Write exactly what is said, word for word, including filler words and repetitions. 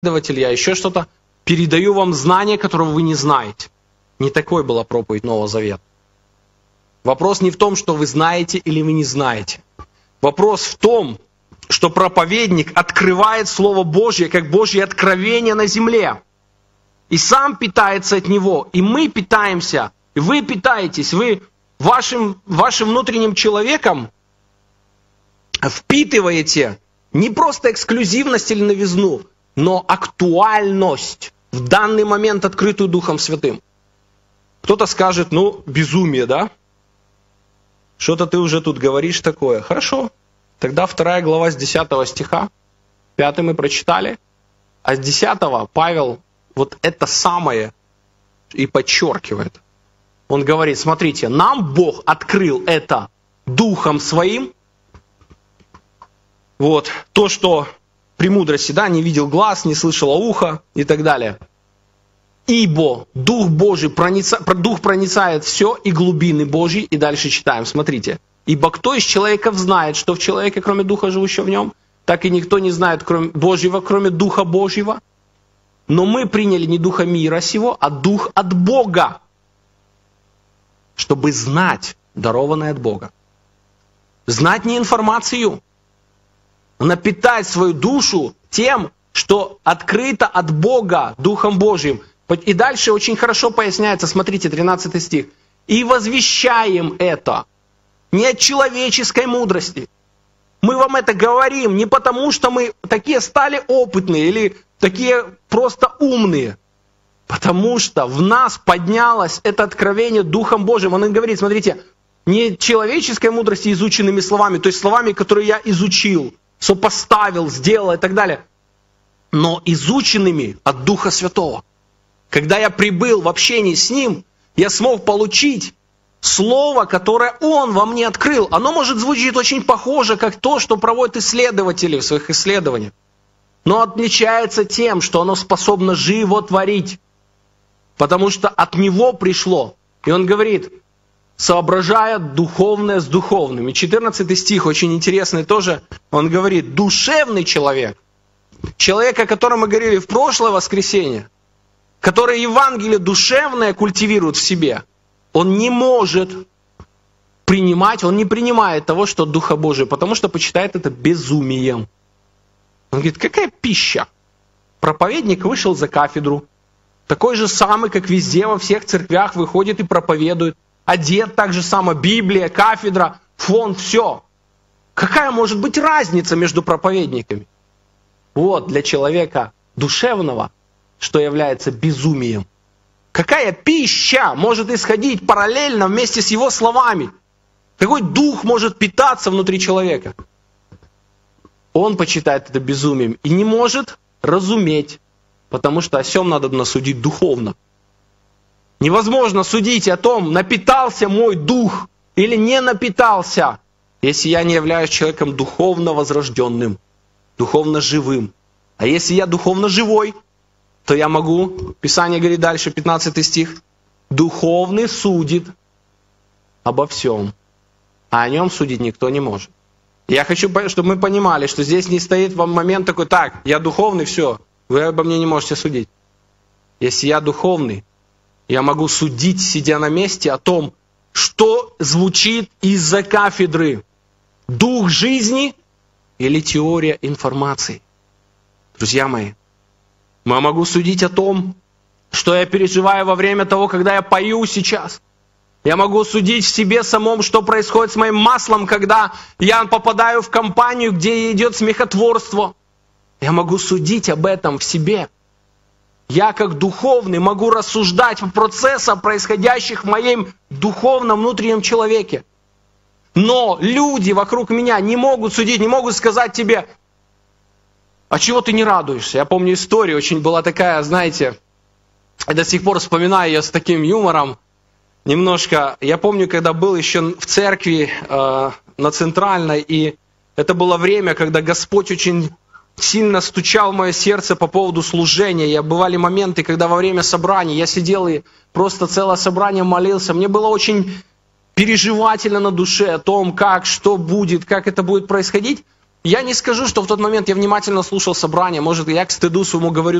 исследователь, я еще что-то. Передаю вам знания, которого вы не знаете. Не такой была проповедь Нового Завета. Вопрос не в том, что вы знаете или вы не знаете. Вопрос в том, что проповедник открывает Слово Божье, как Божье откровение на земле. И сам питается от него. И мы питаемся, и вы питаетесь. Вы вашим, вашим внутренним человеком впитываете не просто эксклюзивность или новизну, но актуальность, в данный момент открытую Духом Святым. Кто-то скажет, ну, безумие, да? Что-то ты уже тут говоришь такое. Хорошо. Тогда вторая глава с десятого стиха. Пятый мы прочитали. А с десятого Павел вот это самое и подчеркивает. Он говорит, смотрите, нам Бог открыл это Духом Своим. Вот, то, что премудрости, да, не видел глаз, не слышало ухо и так далее. Ибо Дух Божий, проница, Дух проницает все и глубины Божьи. И дальше читаем, смотрите. Ибо кто из человеков знает, что в человеке, кроме Духа, живущего в нем, так и никто не знает кроме Божьего, кроме Духа Божьего. Но мы приняли не Духа мира сего, а Дух от Бога, чтобы знать, дарованное от Бога. Знать не информацию, напитать свою душу тем, что открыто от Бога, Духом Божьим. И дальше очень хорошо поясняется, смотрите, тринадцатый стих. «И возвещаем это не от человеческой мудрости». Мы вам это говорим не потому, что мы такие стали опытные или такие просто умные. Потому что в нас поднялось это откровение Духом Божьим. Он говорит, смотрите, не человеческой мудрости изученными словами, то есть словами, которые я изучил, сопоставил, сделал и так далее, но изученными от Духа Святого. Когда я прибыл в общении с Ним, я смог получить слово, которое Он во мне открыл. Оно может звучить очень похоже, как то, что проводят исследователи в своих исследованиях, но отличается тем, что оно способно животворить, потому что от Него пришло. И Он говорит, соображая духовное с духовным. И четырнадцатый стих очень интересный тоже. Он говорит, душевный человек, человек, о котором мы говорили в прошлое воскресенье, который Евангелие душевное культивирует в себе, он не может принимать, он не принимает того, что от Духа Божия, потому что почитает это безумием. Он говорит, какая пища? Проповедник вышел за кафедру, такой же самый, как везде, во всех церквях выходит и проповедует, одет так же само, Библия, кафедра, фон, все. Какая может быть разница между проповедниками? Вот для человека душевного, что является безумием. Какая пища может исходить параллельно вместе с его словами? Какой дух может питаться внутри человека? Он почитает это безумием и не может разуметь, потому что о сем надо судить духовно. Невозможно судить о том, напитался мой дух или не напитался, если я не являюсь человеком духовно возрожденным, духовно живым. А если я духовно живой, то я могу, Писание говорит дальше, пятнадцатый стих, духовный судит обо всем, а о нем судить никто не может. Я хочу, чтобы мы понимали, что здесь не стоит вам момент такой, так, я духовный, все, вы обо мне не можете судить. Если я духовный, я могу судить, сидя на месте, о том, что звучит из-за кафедры. Дух жизни или теория информации. Друзья мои, я могу судить о том, что я переживаю во время того, когда я пою сейчас. Я могу судить в себе самом, что происходит с моим маслом, когда я попадаю в компанию, где идет смехотворство. Я могу судить об этом в себе. Я как духовный могу рассуждать о процессах, происходящих в моем духовном внутреннем человеке. Но люди вокруг меня не могут судить, не могут сказать тебе, а чего ты не радуешься? Я помню историю, очень была такая, знаете, я до сих пор вспоминаю ее с таким юмором. Немножко, я помню, когда был еще в церкви э, на Центральной, и это было время, когда Господь очень сильно стучал в мое сердце по поводу служения. И бывали моменты, когда во время собраний я сидел и просто целое собрание молился. Мне было очень переживательно на душе о том, как, что будет, как это будет происходить. Я не скажу, что в тот момент я внимательно слушал собрание, может, я к стыду своему говорю